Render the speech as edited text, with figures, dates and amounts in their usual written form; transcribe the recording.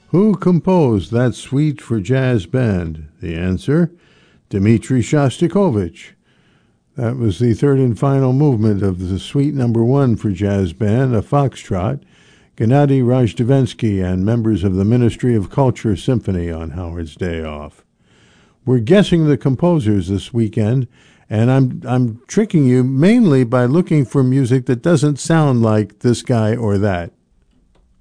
Who composed that suite for jazz band? The answer, Dmitri Shostakovich. That was the third and final movement of the Suite Number 1 for jazz band, a foxtrot, Gennady Rajdivensky and members of the Ministry of Culture Symphony on Howard's Day Off. We're guessing the composers this weekend, and I'm tricking you mainly by looking for music that doesn't sound like this guy or that.